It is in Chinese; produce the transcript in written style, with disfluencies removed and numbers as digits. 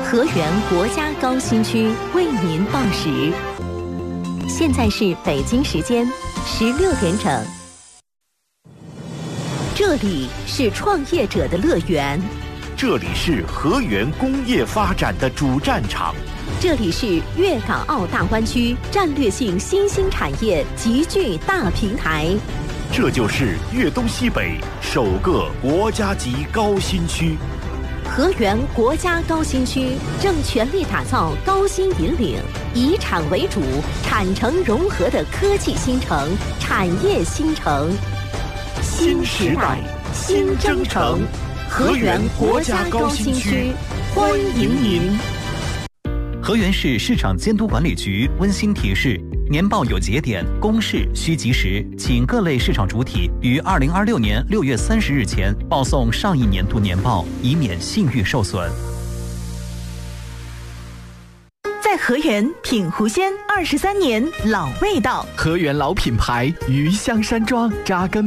河源国家高新区为您报时。现在是北京时间16点整。这里是创业者的乐园， 这里是河源工业发展的主战场， 这里是粤港澳大湾区战略性新兴产业集聚大平台， 这就是粤东西北首个国家级高新区。 河源国家高新区正全力打造高新引领、以产为主、产城融合的科技新城、产业新城。新时代，新征程，河源国家高新区，欢迎您。 河源市市场监督管理局温馨提示：年报有节点，公示需及时，请各类市场主体于2026年6月30日前报送上一年度年报，以免信誉受损。 在河源品湖鲜23年老味道， 河源老品牌鱼香山庄扎根